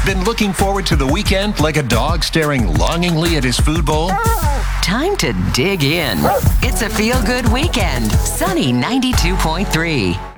Been looking forward to the weekend like a dog staring longingly at his food bowl? Time to dig in. It's a feel-good weekend. Sunny 92.3.